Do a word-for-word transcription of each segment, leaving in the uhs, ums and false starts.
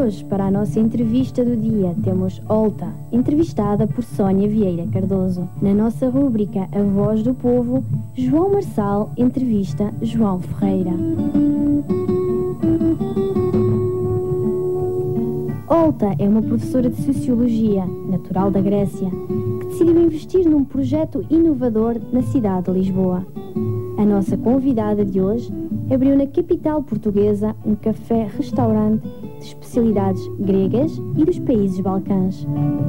Hoje, para a nossa entrevista do dia, temos Olta, entrevistada por Sónia Vieira Cardoso. Na nossa rúbrica A Voz do Povo, João Marçal entrevista João Ferreira. Olta é uma professora de Sociologia, natural da Grécia, que decidiu investir num projeto inovador na cidade de Lisboa. A nossa convidada de hoje abriu na capital portuguesa um café-restaurante de especialidades gregas e dos países balcãs.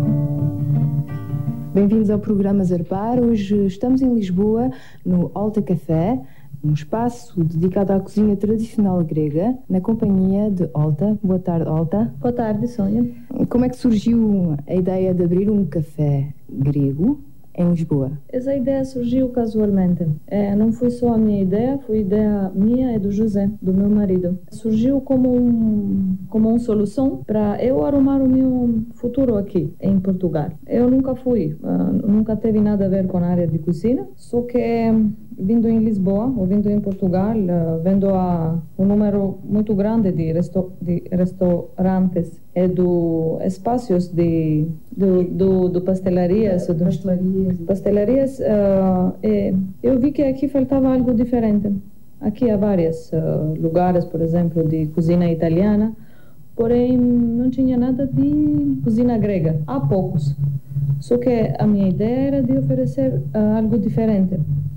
Bem-vindos ao programa Zarpar. Hoje estamos em Lisboa, no Olta Café, um espaço dedicado à cozinha tradicional grega, na companhia de Olta. Boa tarde, Olta. Boa tarde, Sónia. Como é que surgiu a ideia de abrir um café grego em Lisboa? Essa ideia surgiu casualmente. É, não foi só a minha ideia, foi ideia minha e do José, do meu marido. Surgiu como, um, como uma solução para eu arrumar o meu futuro aqui, em Portugal. Eu nunca fui, uh, nunca teve nada a ver com a área de cozinha, só que vindo em Lisboa, ou vindo em Portugal, uh, vendo a, um número muito grande de, resto, de restaurantes e do espaços de do, do, do pastelarias, do, pastelarias, pastelarias uh, e eu vi que aqui faltava algo diferente. Aqui há vários uh, lugares, por exemplo, de cozinha italiana, porém não tinha nada de cozinha grega. Há poucos. Só que a minha ideia era de oferecer uh, algo diferente.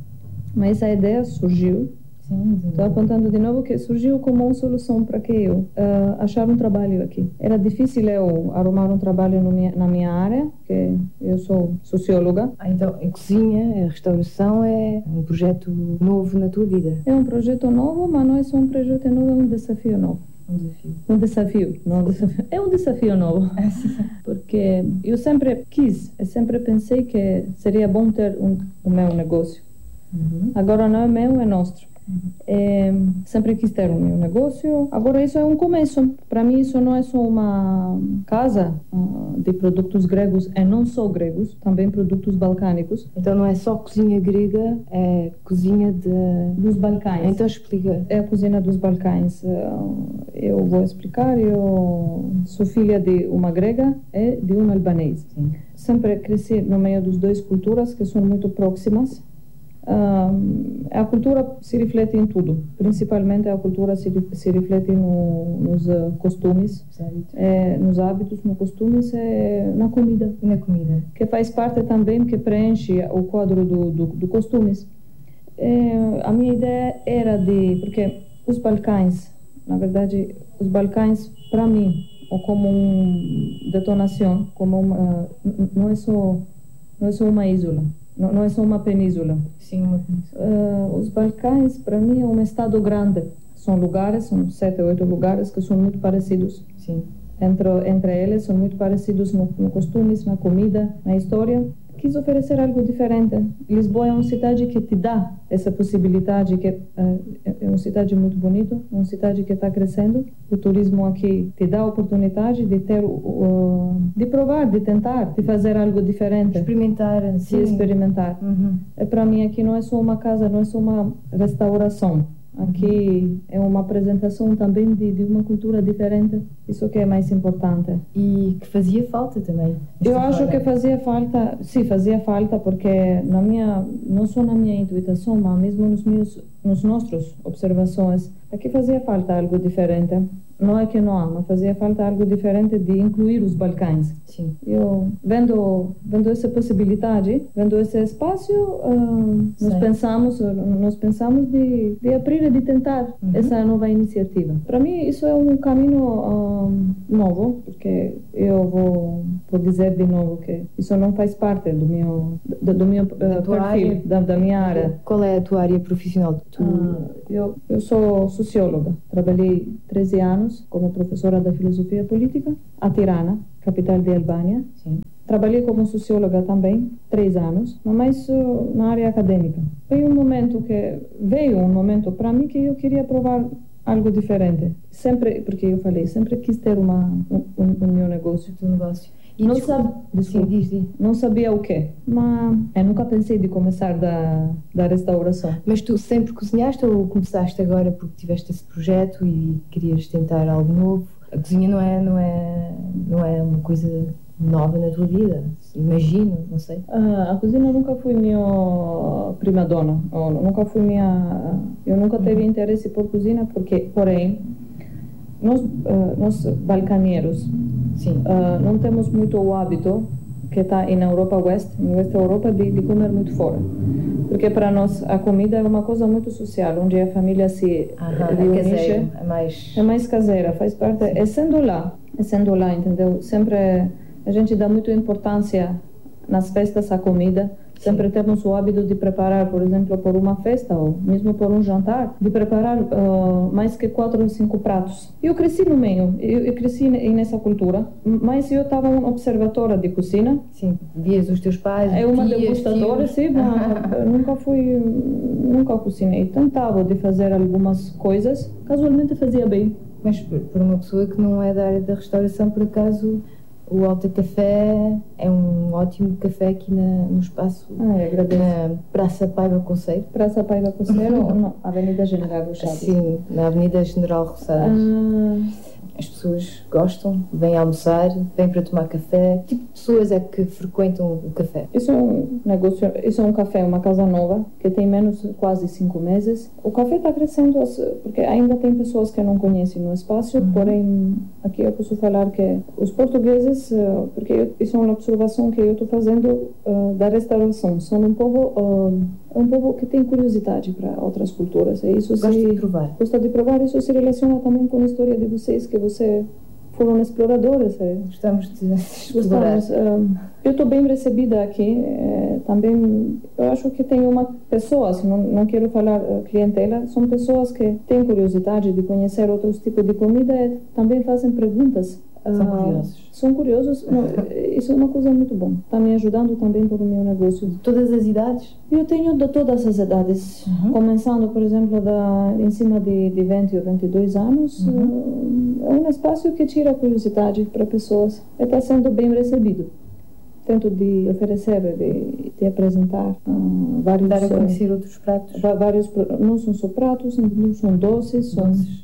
Mas a ideia surgiu, estou apontando de novo que surgiu como uma solução para que eu uh, achar um trabalho aqui. Era difícil eu arrumar um trabalho no minha, na minha área, que eu sou socióloga. Ah, então a cozinha, a restauração é um projeto novo na tua vida? É um projeto novo, mas não é só um projeto novo, é um desafio novo. Um desafio. Um desafio, não um desafio. É um desafio novo. Porque eu sempre quis, eu sempre pensei que seria bom ter um, o meu negócio. Uhum. Agora não é meu, é nosso. Uhum. É, sempre quis ter o meu negócio. Agora isso é um começo. Para mim isso não é só uma casa uh, de produtos gregos e não só gregos, também produtos balcânicos. Então não é só cozinha grega, é cozinha de... dos Balcãs. Então explica. É a cozinha dos Balcãs. Uh, eu vou explicar. Eu sou filha de uma grega e de um albanês. Sim. Sempre cresci no meio das duas culturas que são muito próximas. Uh, a cultura se reflete em tudo, principalmente a cultura se, se reflete no, nos uh, costumes, é, nos hábitos, nos costumes e na comida. Na comida. Que faz parte também, que preenche o quadro do, do, do costumes. É, a minha ideia era de, porque os Balcãs, na verdade, os Balcãs para mim, ou como uma detonação, como uma, não é só, não é só uma isla. Não, não é só uma península. Sim, uma península. Uh, os Balcãs, para mim, é um estado grande. São lugares, são sete ou oito lugares que são muito parecidos. Sim. Entre, entre eles, são muito parecidos no, no costumes, na comida, na história. Quis oferecer algo diferente. Lisboa é uma cidade que te dá essa possibilidade, que uh, é uma cidade muito bonita, uma cidade que está crescendo. O turismo aqui te dá a oportunidade de ter, uh, de provar, de tentar, de fazer algo diferente. Experimentar. De experimentar. Uhum. É, para mim aqui não é só uma casa, não é só uma restauração. Aqui é uma apresentação também de, de uma cultura diferente. Isso que é mais importante. E que fazia falta também. Eu acho que fazia falta, sim, fazia falta, porque na minha, não só na minha intuição, mas mesmo nos meus, nos nossos observações, aqui fazia falta algo diferente. Não é que não há, mas fazia falta algo diferente de incluir os Balcãs. Sim. Eu, vendo, vendo essa possibilidade, vendo esse espaço, uh, nós pensamos, nós pensamos de, de abrir e de tentar uhum. essa nova iniciativa. Para mim, isso é um caminho uh, novo, porque eu vou, vou dizer de novo que isso não faz parte do meu, do, do meu uh, perfil, área, da, da minha área. Qual é a tua área profissional? Tu... Uh, eu, eu sou socióloga. Trabalhei treze anos como professora da filosofia política a Tirana, capital de Albânia. Sim. Trabalhei como socióloga também, três anos, mas uh, na área acadêmica. Veio um momento que veio um momento para mim que eu queria provar algo diferente. Sempre, porque eu falei, sempre quis ter uma um, um, um meu negócio, um negócio. E não, sabe, Sim, diz, diz. não sabia o quê, mas eu nunca pensei de começar da, da restauração. Mas tu sempre cozinhaste ou começaste agora porque tiveste esse projeto e querias tentar algo novo? cozinha não é, não é, não é uma coisa nova na tua vida, imagino, não sei. Uh, a cozinha nunca foi minha prima donna, ou nunca foi minha, eu nunca tive uhum. interesse por cozinha, porque, porém, nós, uh, nós balcaneiros, Sim. Uh, não temos muito o hábito que está na Europa Oeste, na Oeste Europa, de, de comer muito fora. Porque para nós a comida é uma coisa muito social, onde a família se Aham, reúne. É caseiro, é mais... É mais caseira, faz parte... É sendo lá, é sendo lá, entendeu? Sempre a gente dá muita importância nas festas à comida. Sempre temos o hábito de preparar, por exemplo, por uma festa ou mesmo por um jantar, de preparar uh, mais que quatro ou cinco pratos. Eu cresci no meio, eu, eu cresci nessa cultura, mas eu estava uma observadora de cozinha. Sim, vias os teus pais, é uma tias, degustadora, sim, mas nunca fui, nunca cozinhei. Tentava de fazer algumas coisas, casualmente fazia bem. Mas por uma pessoa que não é da área da restauração, por acaso... O Alta Café é um ótimo café aqui na, no espaço ah, é, na Praça Paiva Conceiro. Praça Paiva Conceiro ou na Avenida General Roçado? Sim, na Avenida General Roçado. Ah. As pessoas gostam, vêm almoçar, vêm para tomar café. Que tipo de pessoas é que frequentam o café? Isso é um negócio, isso é um café, uma casa nova, que tem menos de quase cinco meses. O café está crescendo, porque ainda tem pessoas que não conhecem o espaço, uhum. porém, aqui eu posso falar que os portugueses, porque eu, isso é uma observação que eu estou fazendo uh, da restauração, são um povo... Uh, É um povo que tem curiosidade para outras culturas. E isso gosta se, de provar. Gosta de provar. Isso se relaciona também com a história de vocês, que vocês foram exploradores. É. Gostamos de explorar. Gostamos. Uh, eu estou bem recebida aqui. É, também, eu acho que tem uma pessoas, não, não quero falar uh, clientela, são pessoas que têm curiosidade de conhecer outros tipos de comida e também fazem perguntas. São curiosos. Uh, são curiosos. Não, isso é uma coisa muito bom. Está me ajudando também para o meu negócio. De todas as idades? Eu tenho de todas as idades. Uhum. Começando, por exemplo, da, em cima de, de vinte ou vinte e dois anos. Uhum. Uh, é um espaço que tira a curiosidade para pessoas. E está sendo bem recebido. Tento de oferecer, de, de apresentar uh, vários... Dar a conhecer uh, outros pratos. Vários, não são só pratos, não são doces. São doces.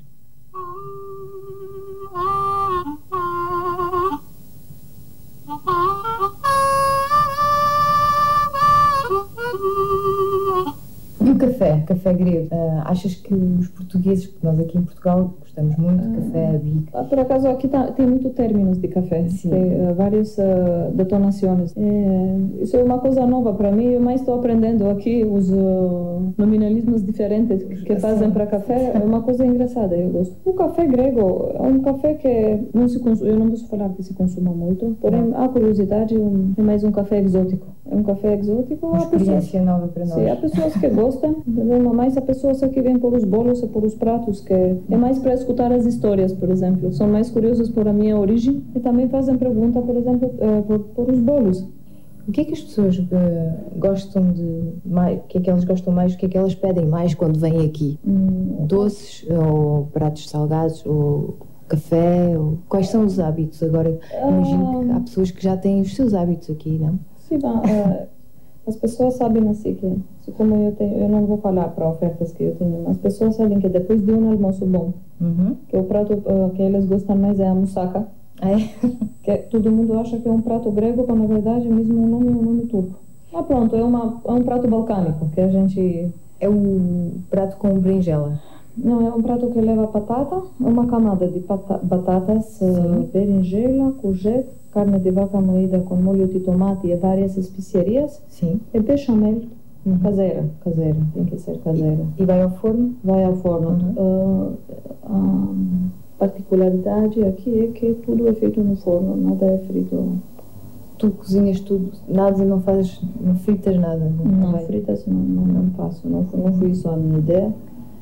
E o café, café grego, uh, achas que os portugueses, que nós aqui em Portugal gostamos muito de café, bico? Ah, por acaso aqui tá, tem muitos términos de café, Sim. tem uh, várias uh, detonações. É, isso é uma coisa nova para mim, eu mais estou aprendendo aqui os uh, nominalismos diferentes que fazem para café, é uma coisa engraçada, eu gosto. O café grego é um café que não se consome, eu não posso falar que se consuma muito, porém a curiosidade é mais um café exótico. É um café exótico. Uma experiência nova para nós. Sim, há pessoas que gostam, mas há pessoas que vêm por os bolos e por os pratos, que é mais para escutar as histórias, por exemplo. São mais curiosos por a minha origem e também fazem pergunta, por exemplo, por, por os bolos. O que é que as pessoas uh, gostam de mais? O que é que elas gostam mais? O que é que elas pedem mais quando vêm aqui? Hum, Doces ou pratos salgados ou café? Ou... Quais são os hábitos? Agora, imagino que há pessoas que já têm os seus hábitos aqui, não? Sim, uh, as pessoas sabem assim que, como eu tenho, eu não vou falar para ofertas que eu tenho, mas as pessoas sabem que depois de um almoço bom, uhum. que o prato uh, que eles gostam mais é a moussaka. É. Que todo mundo acha que é um prato grego, quando na verdade é mesmo um nome, um nome turco. Mas pronto, é, uma, é um prato balcânico, que a gente... É um prato com berinjela? Não, é um prato que leva batata, uma camada de pata, batatas, uh, berinjela, courgette, carne de vaca moída com molho de tomate e várias especiarias. Sim. E bechamel, uhum. caseira, caseira, tem que ser caseira. E, e vai ao forno? Vai ao forno. Uhum. Uh, a particularidade aqui é que tudo é feito no forno, nada é frito. Tu cozinhas tudo, nada, não fazes, não fritas nada? Não, não fritas não, não, não faço, não, não foi isso a minha ideia.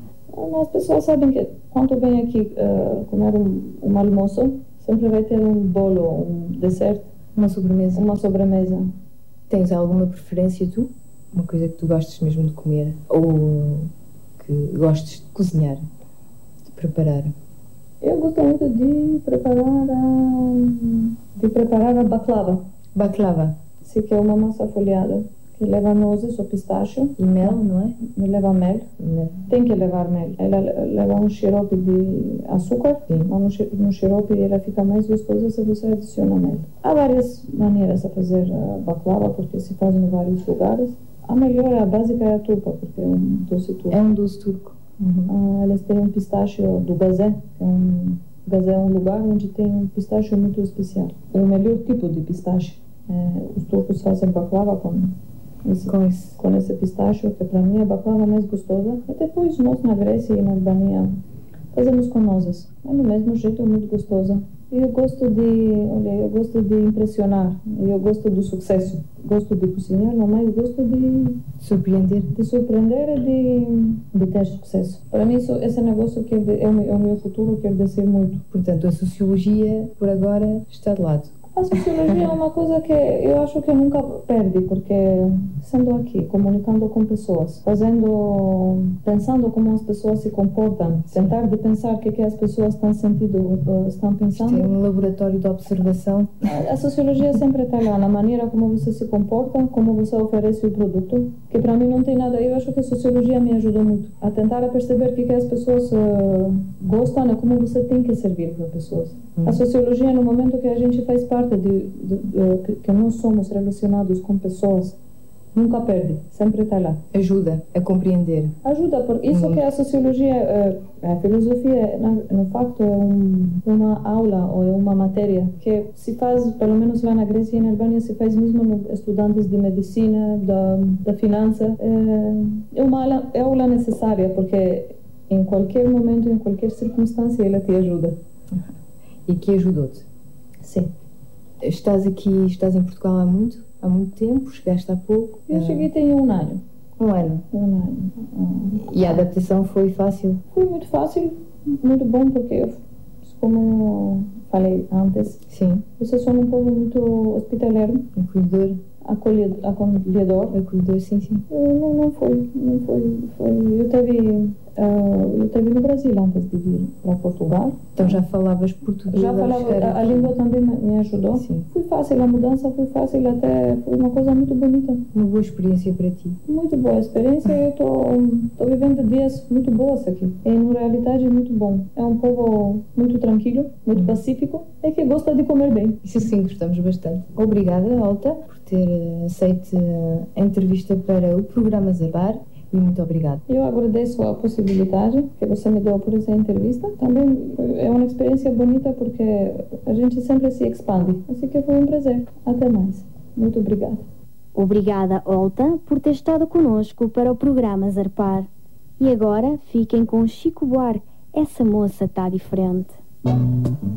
As pessoas sabem que quando vem aqui uh, comer um, um almoço, sempre vai ter um bolo, um dessert. Uma sobremesa. Uma sobremesa. Tens alguma preferência tu? Uma coisa que tu gostes mesmo de comer? Ou que gostes de cozinhar? De preparar? Eu gosto muito de preparar a, de preparar a baklava. Baklava? Sim, que é uma massa folhada, que leva nozes ou pistácio. E mel, não é? Leva mel. Mel. Tem que levar mel. Ela leva um xarope de açúcar, Sim. no, no xarope ela fica mais gostosa se você adiciona mel. Há várias maneiras a fazer a baklava, porque se faz em vários lugares. A melhor, a básica é a turca, porque é um doce turco. É um doce turco. Uhum. Ah, eles têm um pistácio do Gazé, que é um, Gazé é um lugar onde tem um pistácio muito especial. É o melhor tipo de pistácio. É, os turcos fazem baklava com esse, Com esse. com esse pistácio, que para mim é a baklava mais gostosa. E depois nós na Grécia e na Albânia fazemos com nozes. É do mesmo jeito, muito gostosa. E eu gosto de, olha, eu gosto de impressionar. Eu gosto do sucesso. Gosto de cozinhar, mas gosto de Surpreender. de surpreender e de, de ter sucesso. Para mim, isso, esse negócio que é, de, é, o, é o meu futuro, quer dizer muito. Portanto, a sociologia, por agora, está de lado. A sociologia é uma coisa que eu acho que nunca perde, porque sendo aqui, comunicando com pessoas, fazendo, pensando como as pessoas se comportam, tentar de pensar o que, que as pessoas estão sentindo, estão pensando. Isto é um laboratório de observação. A, a sociologia sempre está lá, na maneira como você se comporta, como você oferece o produto, que para mim não tem nada. Eu acho que a sociologia me ajudou muito a tentar a perceber o que, que as pessoas uh, gostam e como você tem que servir para as pessoas. Uhum. A sociologia, no momento que a gente faz parte de, de, de, de que nós somos relacionados com pessoas, nunca perde, sempre está lá. Ajuda a compreender. Ajuda, por isso uhum. que a sociologia, a filosofia, no facto, é um, uma aula ou é uma matéria que se faz, pelo menos lá na Grécia e na Albânia, se faz mesmo no estudantes de medicina, da, da finança. É uma aula, é aula necessária, porque em qualquer momento, em qualquer circunstância, ela te ajuda. Uhum. E que ajudou-te? Sim. Estás aqui, estás em Portugal há muito? Há muito tempo? Chegaste há pouco? Eu cheguei tem um ano. Um ano? Um ano. Ah. E a adaptação foi fácil? Foi muito fácil, muito bom, porque eu, como falei antes, sim, vocês são um povo muito hospitaleiro. Acolhedor. Acolhedor. Acolhedor. Acolhedor, sim, sim. Eu, não, não foi, não foi, foi. Eu teve... Uh, eu estive no Brasil antes de vir para Portugal. Então já falavas português? Já falava, a, a língua também me ajudou. Sim. Foi fácil, a mudança foi fácil, até foi uma coisa muito bonita. Uma boa experiência para ti? Muito boa experiência, eu estou vivendo dias muito bons aqui. É, na realidade, é muito bom. É um povo muito tranquilo, muito pacífico e que gosta de comer bem. Isso sim, gostamos bastante. Obrigada, Olta, por ter aceito a entrevista para o programa Zarpar. E muito obrigada. Eu agradeço a possibilidade que você me deu por essa entrevista. Também é uma experiência bonita porque a gente sempre se expande. Assim que foi um prazer. Até mais. Muito obrigada. Obrigada, Olta, por ter estado conosco para o programa Zarpar. E agora fiquem com Chico Buarque. Essa moça está diferente.